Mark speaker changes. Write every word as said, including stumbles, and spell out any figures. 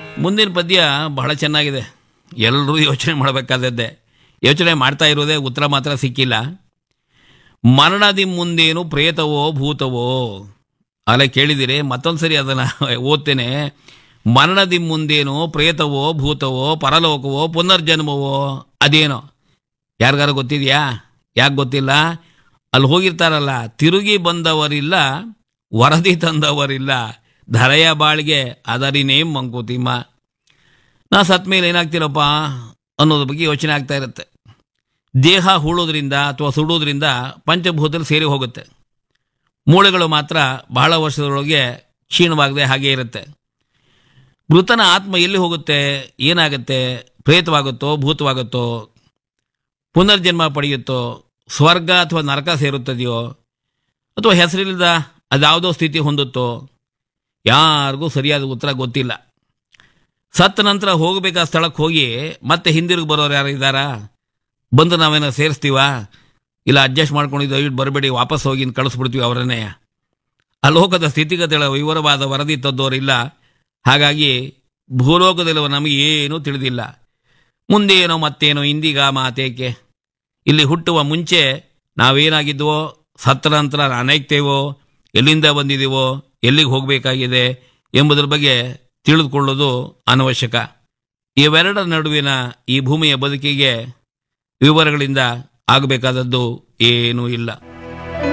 Speaker 1: ಮುಂದಿನ ಪದ್ಯ ಬಹಳ ಚೆನ್ನಾಗಿದೆ. ಎಲ್ಲರೂ ಯೋಚನೆ ಮಾಡಬೇಕಾದದ್ದೇ. ಯೋಚನೆ ಮಾಡ್ತಾ ಇರೋದೇ, ಉತ್ತರ ಮಾತ್ರ ಸಿಕ್ಕಿಲ್ಲ. ಮರಣದಿ ಮುಂದೇನು ಪ್ರೇತವೋ ಭೂತವೋ, ಅಲ್ಲ ಕೇಳಿದಿರಿ, ಮತ್ತೊಂದು ಸರಿ ಅದನ್ನು ಓದ್ತೇನೆ. ಮರಣದಿ ಮುಂದೇನು ಪ್ರೇತವೋ ಭೂತವೋ ಪರಲೋಕವೋ ಪುನರ್ಜನ್ಮವೋ, ಅದೇನೋ ಯಾರಿಗಾರು ಗೊತ್ತಿದೆಯಾ? ಯಾಕೆ ಗೊತ್ತಿಲ್ಲ? ಅಲ್ಲಿ ಹೋಗಿರ್ತಾರಲ್ಲ, ತಿರುಗಿ ಬಂದವರಿಲ್ಲ ವರದಿ ತಂದವರಿಲ್ಲ, ಧರೆಯ ಬಾಳಿಗೆ ಅದರಿನೇಮ್ ಮಂಕುತಿಮ್ಮ. ನಾ ಸತ್ ಮೇಲೆ ಏನಾಗ್ತಿರಪ್ಪ ಅನ್ನೋದ್ರ ಬಗ್ಗೆ ಯೋಚನೆ ಆಗ್ತಾ ಇರುತ್ತೆ. ದೇಹ ಹೂಳೋದ್ರಿಂದ ಅಥವಾ ಸುಡೋದ್ರಿಂದ ಪಂಚಭೂತದಲ್ಲಿ ಸೇರಿ ಹೋಗುತ್ತೆ. ಮೂಳೆಗಳು ಮಾತ್ರ ಬಹಳ ವರ್ಷದೊಳಗೆ ಕ್ಷೀಣವಾಗದೆ ಹಾಗೇ ಇರುತ್ತೆ. ಮೃತನ ಆತ್ಮ ಎಲ್ಲಿ ಹೋಗುತ್ತೆ? ಏನಾಗುತ್ತೆ? ಪ್ರೇತವಾಗುತ್ತೋ ಭೂತವಾಗುತ್ತೋ, ಪುನರ್ಜನ್ಮ ಪಡೆಯುತ್ತೋ, ಸ್ವರ್ಗ ಅಥವಾ ನರಕ ಸೇರುತ್ತದೆಯೋ, ಅಥವಾ ಹೆಸರಿಲ್ಲದ ಅದ್ಯಾವುದೋ ಸ್ಥಿತಿ ಹೊಂದುತ್ತೋ? ಯಾರಿಗೂ ಸರಿಯಾದ ಉತ್ತರ ಗೊತ್ತಿಲ್ಲ. ಸತ್ತ ನಂತರ ಹೋಗಬೇಕಾದ ಸ್ಥಳಕ್ಕೆ ಹೋಗಿ ಮತ್ತೆ ಹಿಂದಿರುಗಿ ಬರೋರು ಯಾರು ಇದ್ದಾರಾ? ಬಂದು ನಾವೇನೋ ಸೇರಿಸ್ತೀವ? ಇಲ್ಲ ಅಡ್ಜಸ್ಟ್ ಮಾಡ್ಕೊಂಡಿದ್ದು ದಯವಿಟ್ಟು ಬರಬೇಡಿ, ವಾಪಸ್ ಹೋಗಿ ಕಳಿಸ್ಬಿಡ್ತೀವಿ ಅವರನ್ನೇ. ಅಲೋಕದ ಸ್ಥಿತಿಗತಿಗಳ ವಿವರವಾದ ವರದಿ ತಂದೋರಿಲ್ಲ. ಹಾಗಾಗಿ ಭೂಲೋಕದಲ್ಲಿರುವ ನಮಗೆ ಏನೂ ತಿಳಿದಿಲ್ಲ. ಮುಂದೇನೋ ಮತ್ತೇನೋ ಇಂದಿಗ ಮಾತೇಕೆ? ಇಲ್ಲಿ ಹುಟ್ಟುವ ಮುಂಚೆ ನಾವೇನಾಗಿದ್ವೋ, ಸತ್ತ ನಂತರ ಅನೇಕ್ತೇವೋ, ಎಲ್ಲಿಂದ ಬಂದಿದ್ದೀವೋ, ಎಲ್ಲಿಗೆ ಹೋಗಬೇಕಾಗಿದೆ ಎಂಬುದರ ಬಗ್ಗೆ ತಿಳಿದುಕೊಳ್ಳೋದು ಅನವಶ್ಯಕ. ಇವೆರಡರ ನಡುವಿನ ಈ ಭೂಮಿಯ ಬದುಕಿಗೆ ವಿವರಗಳಿಂದ ಆಗಬೇಕಾದದ್ದು ಏನೂ ಇಲ್ಲ.